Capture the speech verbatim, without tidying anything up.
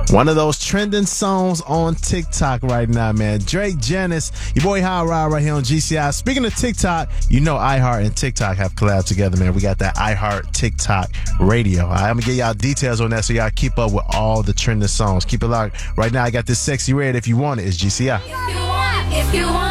One of those trending songs on TikTok right now, man. Drake, Janice, your boy High Ride right here on G C I. Speaking of TikTok, you know iHeart and TikTok have collabed together, man. We got that iHeart TikTok radio. All right, I'm going to get y'all details on that so y'all keep up with all the trending songs. Keep it locked. Right now, I got this sexy red. If you want it, it's G C I. If you want, if you want.